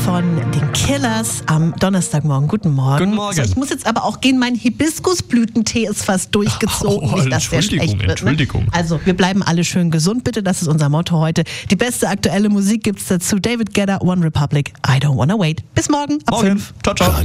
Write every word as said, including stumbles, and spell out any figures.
von den Killers am Donnerstagmorgen. Guten Morgen. Guten Morgen. So, ich muss jetzt aber auch gehen, mein Hibiskusblütentee ist fast durchgezogen. Oh, Nicht, dass der Entschuldigung, schlecht wird. Entschuldigung. Ne? Also, wir bleiben alle schön gesund, bitte. Das ist unser Motto heute. Die beste aktuelle Musik gibt's dazu. David Guetta, One Republic, I Don't Wanna Wait. Bis morgen ab Morgen. fünf. Ciao, ciao.